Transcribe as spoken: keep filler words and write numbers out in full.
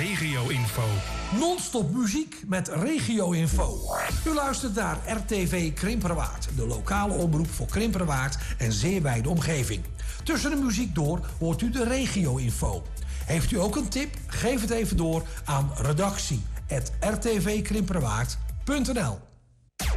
regio-info. Non-stop muziek met regio-info. U luistert naar R T V Krimperwaard, de lokale omroep voor Krimperwaard en zeer wijde omgeving. Tussen de muziek door hoort u de regio-info. Heeft u ook een tip? Geef het even door aan redactie apenstaartje r t v krimperwaard punt n l.